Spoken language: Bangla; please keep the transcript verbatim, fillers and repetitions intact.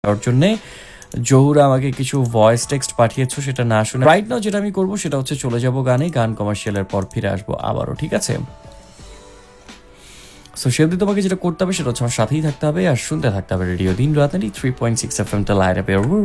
তার জন্য জহুরা আমাকে কিছু ভয়েস টেক্সট পাঠিয়েছো, সেটা না শুনে রাইট নাও যেটা আমি করবো সেটা হচ্ছে চলে যাব গানে, গান কমার্শিয়ালের পর ফিরে আসবো আবারও, ঠিক আছে? সো সেদিন তোমাকে যেটা করতে হবে সেটা হচ্ছে আমার সাথেই থাকতে হবে আর শুনতে থাকতে হবে রেডিও দিন রাত three point six F M টা লাইট